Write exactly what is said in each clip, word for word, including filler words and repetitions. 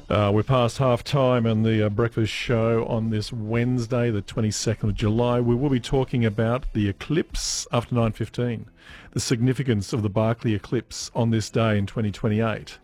Uh, we're past half time on the uh, breakfast show on this Wednesday, the twenty-second of July. We will be talking about the eclipse after nine fifteen, the significance of the Berkeley eclipse on this day in twenty twenty-eight.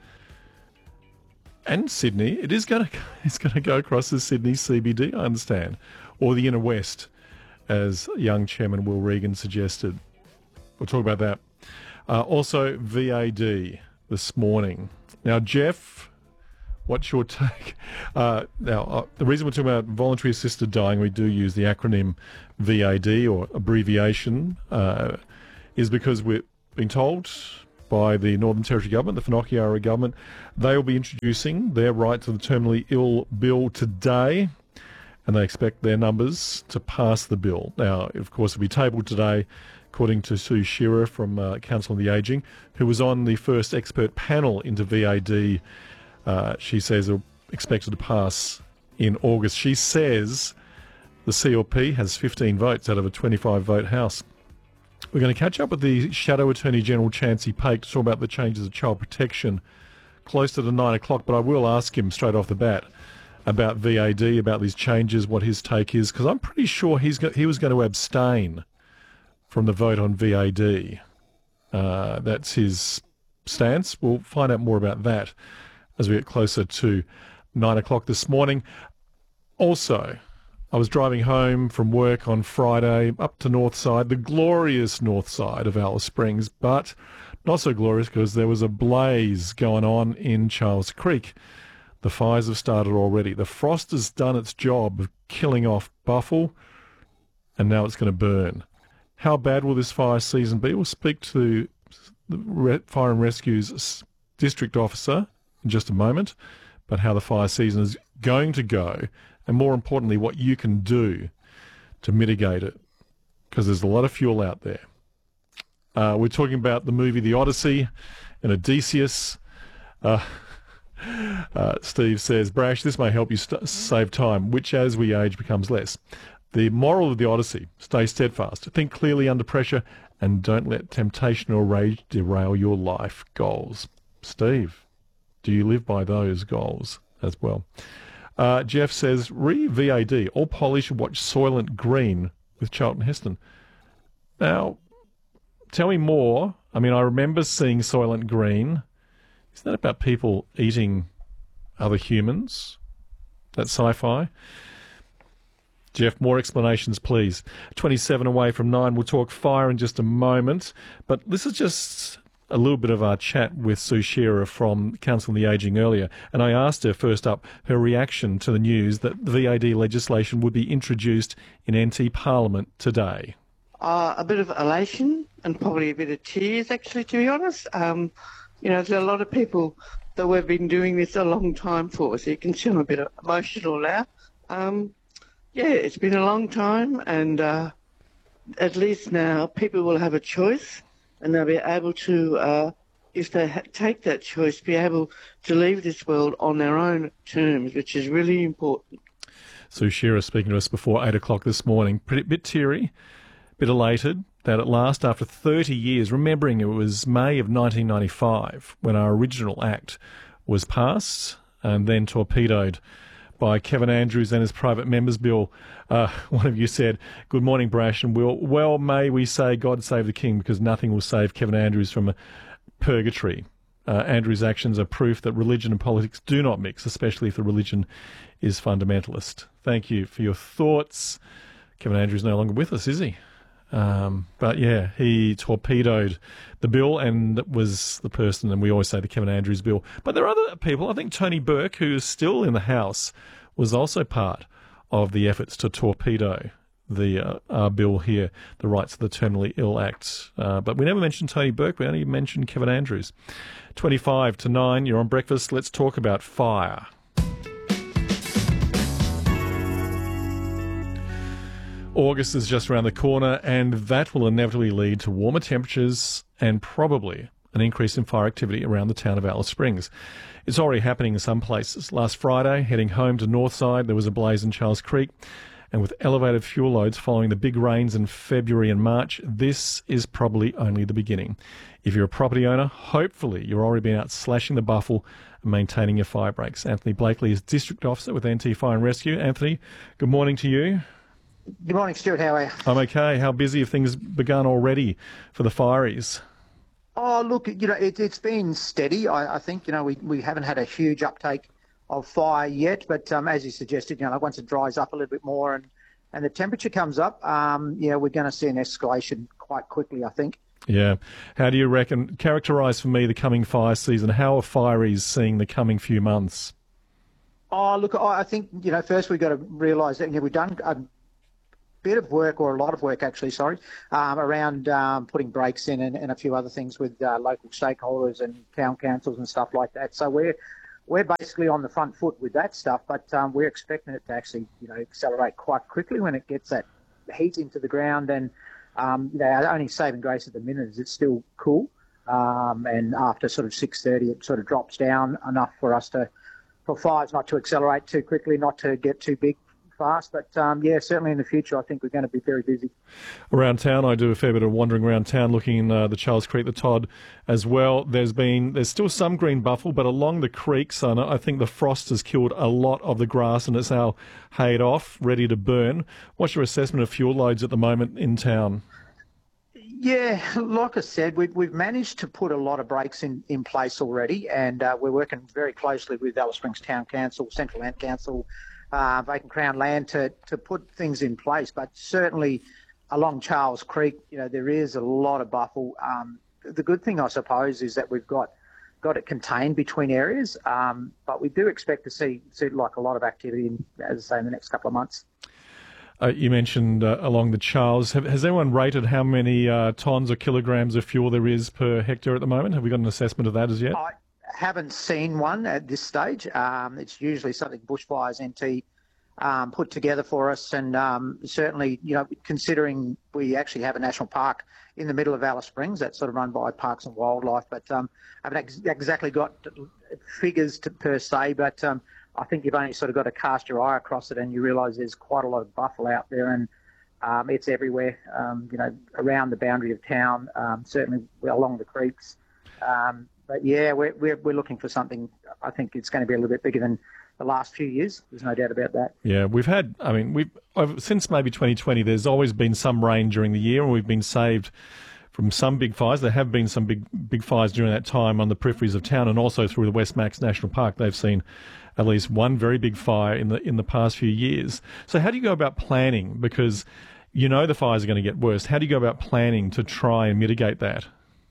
And Sydney, it is going to it's going to go across the Sydney C B D, I understand, or the inner west, as young Chairman Will Regan suggested. We'll talk about that. Uh, also, V A D this morning. Now, Jeff, what's your take? Uh, now, uh, the reason we're talking about voluntary assisted dying, we do use the acronym V A D, or abbreviation, uh, is because we're being told by the Northern Territory Government, the Whanokirauara Government, they will be introducing their right to the terminally ill bill today, and they expect their numbers to pass the bill. Now, of course, it'll be tabled today, according to Sue Shearer from uh, Council on the Ageing, who was on the first expert panel into V A D. Uh, she says it'll expected to pass in August. She says the C L P has fifteen votes out of a twenty-five vote House. We're going to catch up with the Shadow Attorney General, Chancey Paik, to talk about the changes of child protection closer to nine o'clock, but I will ask him straight off the bat about V A D, about these changes, what his take is, because I'm pretty sure he's got, he was going to abstain from the vote on V A D. Uh, that's his stance. We'll find out more about that as we get closer to nine o'clock this morning. Also, I was driving home from work on Friday up to Northside, the glorious north side of Alice Springs, but not so glorious because there was a blaze going on in Charles Creek. The fires have started already. The frost has done its job of killing off buffle, and now it's going to burn. How bad will this fire season be? We'll speak to the Fire and Rescue's district officer in just a moment, but how the fire season is going to go, and more importantly, what you can do to mitigate it, because there's a lot of fuel out there. Uh, we're talking about the movie The Odyssey and Odysseus. Uh, uh, Steve says, Brash, this may help you st- save time, which as we age becomes less. The moral of The Odyssey, stay steadfast, think clearly under pressure, and don't let temptation or rage derail your life goals. Steve, do you live by those goals as well? Uh, Jeff says, re-V A D, all Polish watch Soylent Green with Charlton Heston. Now, tell me more. I mean, I remember seeing Soylent Green. Isn't that about people eating other humans? That's sci-fi? Jeff, more explanations, please. twenty-seven away from nine. We'll talk fire in just a moment. But this is just a little bit of our chat with Sue Shearer from Council on the Ageing earlier, and I asked her first up her reaction to the news that the V A D legislation would be introduced in N T Parliament today. Uh, a bit of elation and probably a bit of tears, actually, to be honest. Um, you know, there's a lot of people that we've been doing this a long time for, so you can see I'm a bit emotional now. Um, yeah, it's been a long time, and uh, at least now people will have a choice, and they'll be able to, uh, if they ha- take that choice, be able to leave this world on their own terms, which is really important. Sue Shearer speaking to us before eight o'clock this morning. Pretty bit teary, bit elated that at last, after thirty years, remembering it was May of nineteen ninety-five when our original act was passed and then torpedoed by Kevin Andrews and his private members bill. Uh, one of you said, good morning, Brash and Will. Well, may we say God save the King, because nothing will save Kevin Andrews from a purgatory. Uh, Andrews' actions are proof that religion and politics do not mix, especially if the religion is fundamentalist. Thank you for your thoughts. Kevin Andrews no longer with us, is he? Um, but yeah, he torpedoed the bill and was the person, and we always say the Kevin Andrews bill. But there are other people. I think Tony Burke, who is still in the House, was also part of the efforts to torpedo the uh, our bill here, the Rights of the Terminally Ill Act. Uh, but we never mentioned Tony Burke. We only mentioned Kevin Andrews. twenty-five to nine, you're on breakfast. Let's talk about fire. August is just around the corner, and that will inevitably lead to warmer temperatures and probably an increase in fire activity around the town of Alice Springs. It's already happening in some places. Last Friday, heading home to Northside, there was a blaze in Charles Creek, and with elevated fuel loads following the big rains in February and March, this is probably only the beginning. If you're a property owner, hopefully you're already been out slashing the buffle and maintaining your fire breaks. Anthony Blakely is District Officer with N T Fire and Rescue. Anthony, good morning to you. Good morning, Stuart. How are you? I'm okay. How busy have things begun already for the fireys? Oh, look, you know, it, it's been steady. I, I think, you know, we, we haven't had a huge uptake of fire yet, but um, as you suggested, you know, once it dries up a little bit more and, and the temperature comes up, um, yeah, we're going to see an escalation quite quickly, I think. Yeah. How do you reckon, characterise for me the coming fire season? How are fireys seeing the coming few months? Oh, look, I think, you know, first we've got to realise that, you know, we've done a bit of work, or a lot of work actually, sorry, um, around um, putting brakes in and, and a few other things with uh, local stakeholders and town councils and stuff like that. So we're we're basically on the front foot with that stuff, but um, we're expecting it to actually, you know, accelerate quite quickly when it gets that heat into the ground. And um, you know, our only saving grace at the minute is it's still cool, um, and after sort of six thirty, it sort of drops down enough for us to, for fires not to accelerate too quickly, not to get too big fast, but um, yeah, certainly in the future, I think we're going to be very busy. Around town, I do a fair bit of wandering around town, looking in uh, the Charles Creek, the Todd, as well. There's been there's still some green buffle, but along the creeks, uh, I think the frost has killed a lot of the grass, and it's now hayed off, ready to burn. What's your assessment of fuel loads at the moment in town? Yeah, like I said, we've, we've managed to put a lot of brakes in, in place already, and uh, we're working very closely with Alice Springs Town Council, Central Land Council, Uh, vacant Crown land to, to put things in place. But certainly along Charles Creek, you know, there is a lot of buffle. Um, the good thing, I suppose, is that we've got got it contained between areas, um, but we do expect to see, see like a lot of activity, in, as I say, in the next couple of months. Uh, you mentioned uh, along the Charles. Have, has anyone rated how many uh, tonnes or kilograms of fuel there is per hectare at the moment? Have we got an assessment of that as yet? I, haven't seen one at this stage. Um, it's usually something Bushfires N T um, put together for us, and um, certainly, you know, considering we actually have a national park in the middle of Alice Springs that's sort of run by Parks and Wildlife, but um, I haven't ex- exactly got figures to, per se, but um, I think you've only sort of got to cast your eye across it and you realise there's quite a lot of buffalo out there, and um, it's everywhere, um, you know, around the boundary of town, um, certainly along the creeks. Um, But yeah, we're, we're we're looking for something. I think it's going to be a little bit bigger than the last few years. There's no doubt about that. Yeah, we've had. I mean, we've over, since maybe twenty twenty. There's always been some rain during the year, and we've been saved from some big fires. There have been some big big fires during that time on the peripheries of town, and also through the West Max National Park. They've seen at least one very big fire in the in the past few years. So how do you go about planning? Because you know the fires are going to get worse. How do you go about planning to try and mitigate that?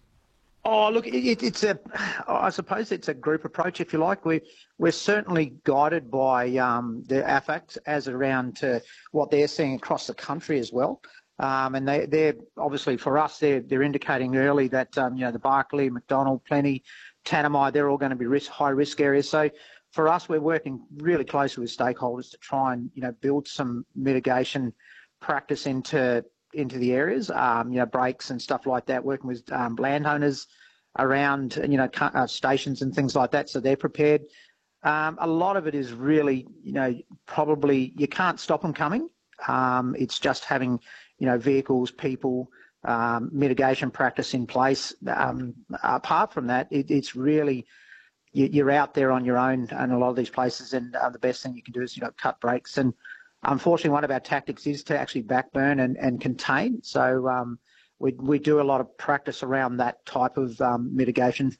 Oh, look, it, it's a, I suppose it's a group approach, if you like. We, we're certainly guided by um, the A F A Cs as around to what they're seeing across the country as well. Um, and they, they're obviously, for us, they're, they're indicating early that, um, you know, the Barkly, McDonald, Plenty, Tanami, they're all going to be risk, high risk areas. So for us, we're working really closely with stakeholders to try and, you know, build some mitigation practice into into the areas, um, you know, breaks and stuff like that, working with um, landowners around, you know, uh, stations and things like that, so they're prepared. Um, a lot of it is really, you know, probably you can't stop them coming. Um, it's just having, you know, vehicles, people, um, mitigation practice in place. Um, apart from that, it, it's really, you, you're out there on your own in a lot of these places, and uh, the best thing you can do is, you know, cut brakes. And unfortunately, one of our tactics is to actually backburn and, and contain. So um, we we do a lot of practice around that type of um, mitigation.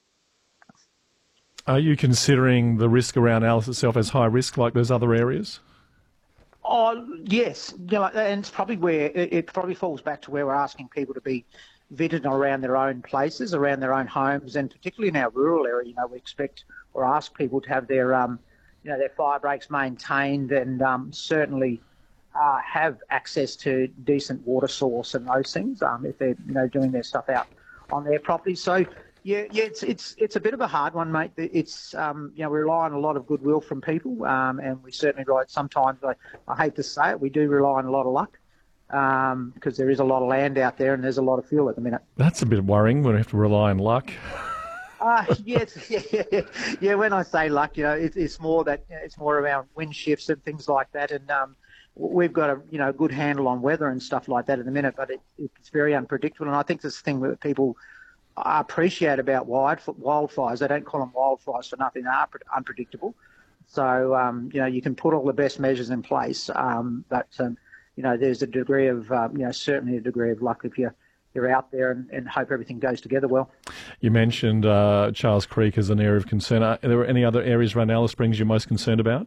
Are you considering the risk around Alice itself as high risk, like those other areas? Oh yes, you know, and it's probably where it, it probably falls back to where we're asking people to be vigilant around their own places, around their own homes, and particularly in our rural area. You know, we expect or ask people to have their um, you know, their fire breaks maintained, and um, certainly uh, have access to decent water source and those things um, if they're, you know, doing their stuff out on their property. So yeah, yeah, it's it's it's a bit of a hard one, mate. It's um, you know, we rely on a lot of goodwill from people, um, and we certainly rely. Sometimes I, I hate to say it, we do rely on a lot of luck, um, because there is a lot of land out there and there's a lot of fuel at the minute. That's a bit worrying when we have to rely on luck. Uh, yes, yeah, yeah, yeah. When I say luck, you know, it, it's more that, you know, it's more around wind shifts and things like that. And um, we've got a, you know, good handle on weather and stuff like that at the minute, but it, it's very unpredictable. And I think this thing that people I appreciate about wild, wildfires. They don't call them wildfires for nothing. They are unpredictable. So, um, you know, you can put all the best measures in place, um, but, um, you know, there's a degree of, um, you know, certainly a degree of luck if you're, you're out there and, and hope everything goes together well. You mentioned uh, Charles Creek as an area of concern. Are there any other areas around Alice Springs you're most concerned about?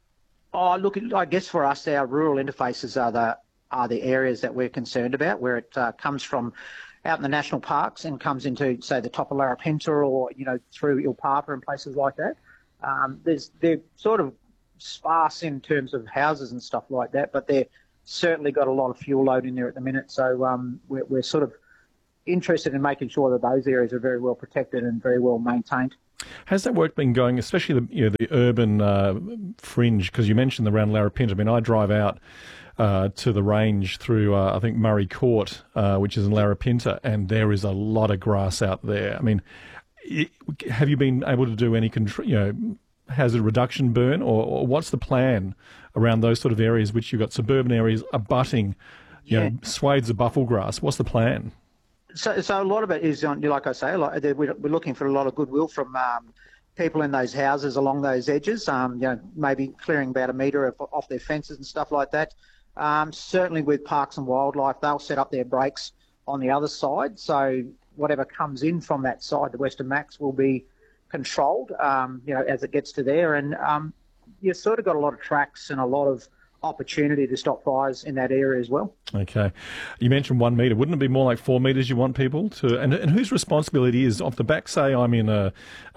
Oh, look, I guess for us, our rural interfaces are the are the areas that we're concerned about, where it uh, comes from out in the national parks and comes into, say, the top of Larapinta or, you know, through Ilpapa and places like that. Um, there's they're sort of sparse in terms of houses and stuff like that, but they're certainly got a lot of fuel load in there at the minute. So um, we're, we're sort of interested in making sure that those areas are very well protected and very well maintained. Has that work been going, especially the, you know, the urban uh, fringe? Because you mentioned around Larapinta. I mean, I drive out uh, to the range through, uh, I think, Murray Court, uh, which is in Larapinta, and there is a lot of grass out there. I mean, it, have you been able to do any, contr- you know, hazard reduction burn, or, or what's the plan around those sort of areas, which you've got suburban areas abutting, you yeah. know, swathes of buffel grass? What's the plan? So, so a lot of it is, on, like I say, like we're, we're looking for a lot of goodwill from um, people in those houses along those edges. Um, you know, maybe clearing about a metre off their fences and stuff like that. Um, certainly with Parks and Wildlife, they'll set up their brakes on the other side. So whatever comes in from that side, the Western Macs, will be controlled. Um, you know, as it gets to there, and um, you've sort of got a lot of tracks and a lot of opportunity to stop fires in that area as well. Okay. You mentioned one metre. Wouldn't it be more like four metres you want people to... And, and whose responsibility is, off the back, say I'm in a,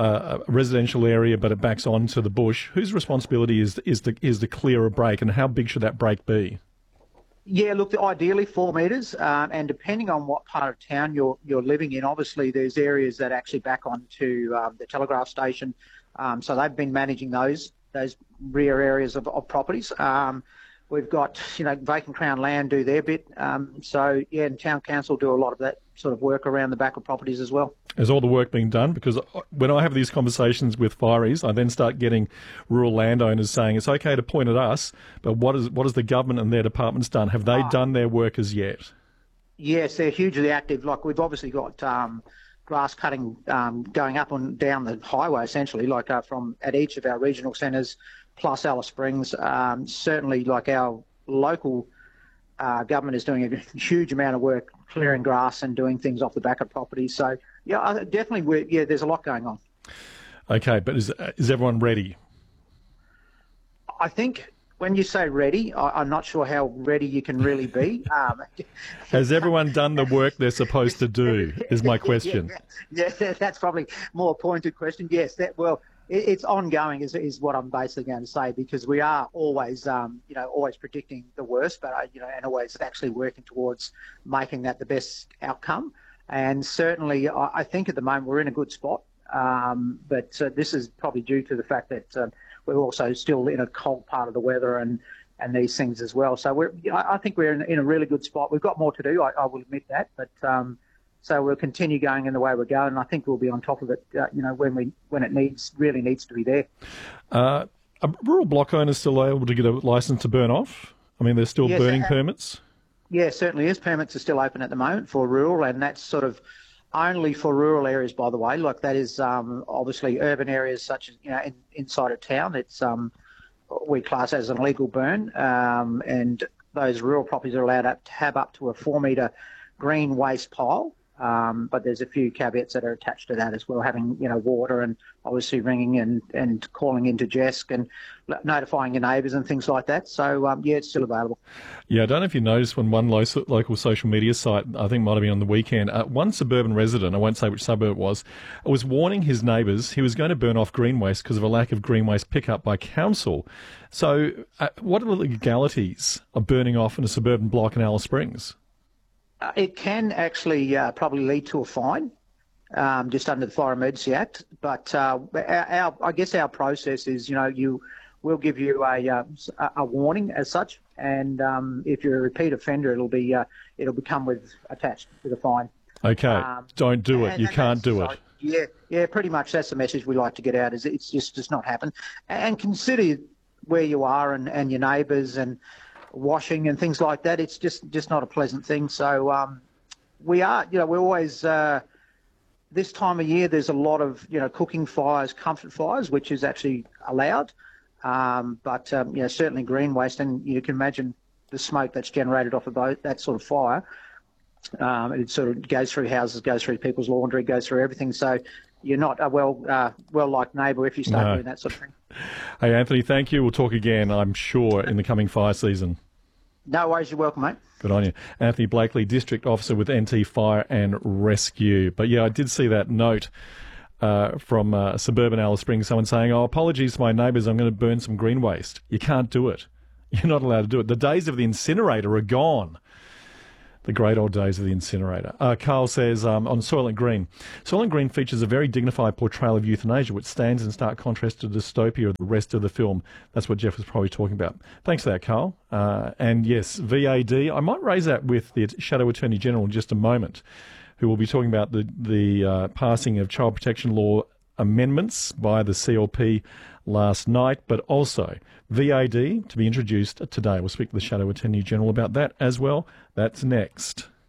a residential area but it backs onto the bush, whose responsibility is, is, to, is to clear a break, and how big should that break be? Yeah, look, ideally four metres, um, and depending on what part of town you're you're living in, obviously there's areas that actually back onto um, the telegraph station, um, so they've been managing those those rear areas of, of properties. Um, we've got, you know, Vacant Crown Land do their bit, um, so yeah, and Town Council do a lot of that sort of work around the back of properties as well. Is all the work being done? Because when I have these conversations with fireys, I then start getting rural landowners saying it's okay to point at us, but what is what has the government and their departments done? Have they oh. done their work as yet? Yes, they're hugely active. Like, we've obviously got um, grass cutting um, going up and down the highway, essentially, like uh, from at each of our regional centres, plus Alice Springs. Um, certainly, like our local uh, government is doing a huge amount of work clearing grass and doing things off the back of property. So, yeah, definitely, we're, yeah, there's a lot going on. Okay, but is is everyone ready? I think when you say ready, I, I'm not sure how ready you can really be. Um, Has everyone done the work they're supposed to do, is my question. Yeah, yeah, that's probably a more pointed question. Yes, that well, it, it's ongoing is, is what I'm basically going to say, because we are always, um, you know, always predicting the worst, but, uh, you know, and always actually working towards making that the best outcome. And certainly, I, I think at the moment we're in a good spot, um, but uh, this is probably due to the fact that uh, we're also still in a cold part of the weather and, and these things as well. So we're, you know, I think we're in, in a really good spot. We've got more to do, I, I will admit that, but um, so we'll continue going in the way we're going, and I think we'll be on top of it, uh, you know, when we when it needs really needs to be there. Uh, are rural block owners still able to get a licence to burn off? I mean, there's still yes, burning uh, permits? Yeah, certainly is. Permits are still open at the moment for rural, and that's sort of only for rural areas, by the way. Like, that is um, obviously urban areas such as, you know, in, inside of town. It's um, we class as an illegal burn, um, and those rural properties are allowed to have up to a four metre green waste pile. Um, but there's a few caveats that are attached to that as well, having, you know, water and obviously ringing and, and calling into J E S C and notifying your neighbours and things like that. So, um, yeah, it's still available. Yeah, I don't know if you noticed when one lo- local social media site, I think might have been on the weekend, uh, one suburban resident, I won't say which suburb it was, was warning his neighbours he was going to burn off green waste because of a lack of green waste pickup by council. So uh, what are the legalities of burning off in a suburban block in Alice Springs? Uh, it can actually uh, probably lead to a fine, um, just under the Fire Emergency Act. But uh, our, our, I guess our process is, you know, you will give you a uh, a warning as such, and um, if you're a repeat offender, it'll be uh, it'll become with attached to the fine. Okay, um, don't do it. You can't do it. Yeah, yeah, pretty much. That's the message we like to get out. Is it's just does not happen, and consider where you are and, and your neighbours and washing and things like that. It's just just not a pleasant thing. So um, we are, you know, we're always uh, this time of year, there's a lot of, you know, cooking fires, comfort fires, which is actually allowed. Um, but, um, you know, certainly green waste, and you can imagine the smoke that's generated off of both, that sort of fire. Um, it sort of goes through houses, goes through people's laundry, goes through everything. So you're not a well, uh, well-liked neighbour if you start No. doing that sort of thing. Hey, Anthony, thank you. We'll talk again, I'm sure, in the coming fire season. No worries, you're welcome, mate. Good on you. Anthony Blakely, District Officer with N T Fire and Rescue. But yeah, I did see that note uh, from uh, suburban Alice Springs, someone saying, oh, apologies to my neighbours, I'm going to burn some green waste. You can't do it. You're not allowed to do it. The days of the incinerator are gone. The great old days of the incinerator. Uh, Carl says um, on Soylent Green, Soylent Green features a very dignified portrayal of euthanasia, which stands in stark contrast to the dystopia of the rest of the film. That's what Jeff was probably talking about. Thanks for that, Carl. Uh, and yes, V A D, I might raise that with the Shadow Attorney General in just a moment, who will be talking about the, the uh, passing of child protection law amendments by the C L P last night, but also V A D to be introduced today. We'll speak to the Shadow Attorney General about that as well. That's next.